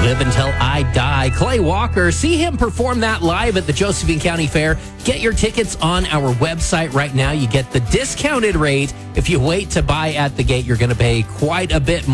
Live Until I Die. Clay Walker, see him perform that live at the Josephine County Fair. Get your tickets on our website right now. You get the discounted rate. If you wait to buy at the gate, you're going to pay quite a bit more.